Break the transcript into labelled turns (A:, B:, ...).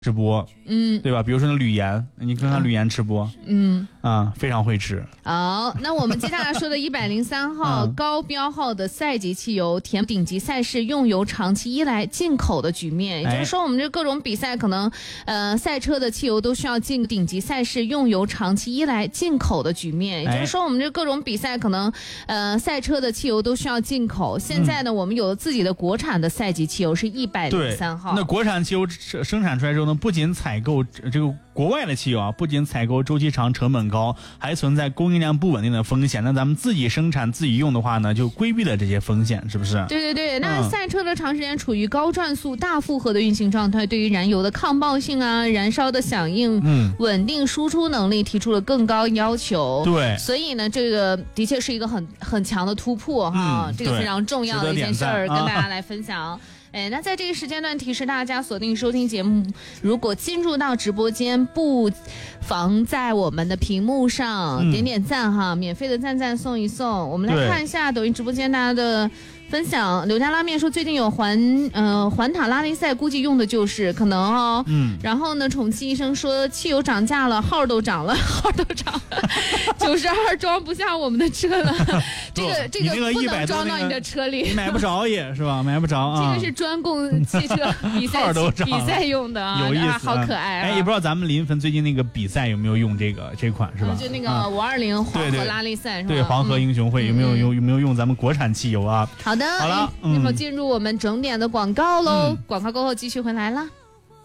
A: 直播，对吧？比如说那吕岩，你看看吕岩吃播，非常会吃。
B: 好，那我们接下来说的103号高标号的赛级汽油填顶级赛事用油长期依赖进口的局面，也就是说，我们这各种比赛可能赛车的汽油都需要进顶级赛事用油长期依赖进口的局面，也就是说，我们这各种比赛可能赛车的汽油都需要进口。现在呢，我们有了自己的国产的赛级汽油是103号。
A: 那国产汽油生产出来之后呢，不仅采购这个国外的汽油啊，不仅采购周期长、成本高，还存在供应量不稳定的风险。那咱们自己生产、自己用的话呢，就规避了这些风险，是不是？
B: 对对对。那赛车的长时间处于高转速、大负荷的运行状态，对于燃油的抗爆性啊、燃烧的响应、稳定输出能力提出了更高要求。
A: 对。
B: 所以呢，这个的确是一个很强的突破哈，这个非常重要的一件事儿，跟大家来分享。那在这个时间段提示大家锁定收听节目，如果进入到直播间，不妨在我们的屏幕上点点赞哈，免费的赞送一送。我们来看一下抖音直播间大家的分享。刘家拉面说最近有环塔拉力赛，估计用的就是可能哦。然后呢，宠妻医生说汽油涨价了，号都涨了，92装不下我们的车了。这个不能装到你的车里，
A: 你买不着也是吧？买不着啊。
B: 这个是专供汽车比赛用的啊，
A: 有意思，
B: 好可爱啊！
A: 也不知道咱们临汾最近那个比赛有没有用这款是吧？
B: 就那个520黄河拉力赛是吧？
A: 对，黄河英雄会有没有用咱们国产汽油啊？
B: 好的，
A: 好了，
B: 那么进入我们整点的广告喽。广告过后继续回来了。